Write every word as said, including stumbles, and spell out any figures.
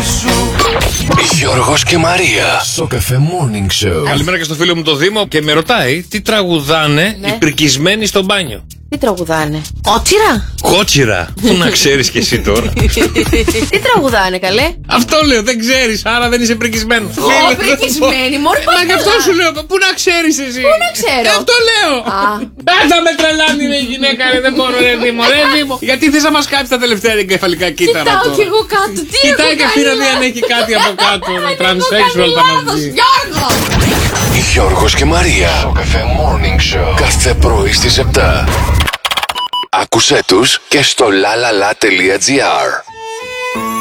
σου. Γιώργος και Μαρία στο Cafe Morning Show. Καλημέρα και στο φίλο μου το Δήμο και με ρωτάει τι τραγουδάνε Ναι. οι πρικισμένοι στο μπάνιο. Τι τραγουδάνε? Κότσιρα. Κότσιρα. Πού να ξέρεις κι εσύ τώρα. Τι τραγουδάνε, καλέ? Αυτό λέω, δεν ξέρεις, άρα δεν είσαι πρικισμένο. Ω, πρικισμένη, μωρή, πώς Μα και αυτό καλά. σου λέω, πού να ξέρεις εσύ. Πού να ξέρω. Ε, Αυτό λέω. Α. Δεν θα με τρελάνει ρε γυναίκα, ρε, δεν μπορώ ρε Δήμο, ρε Δήμο. Γιατί θες να μας κάτσει τα τελευταία εγκεφαλικά κύτταρα Κοιτάω τώρα. κι εγώ κάτω. Τι Κοιτάει έχω και αυτή να κάνει δει αν λάθος? έχει κάτι από κάτω. Αν έχω Transsexual κάνει τα λάθος, μαζί. Γιώργο. Γιώργος και Μαρία στο Cafe Morning Show. Κάθε πρωί στις επτά. Άκουσέ τους και στο lalala.gr.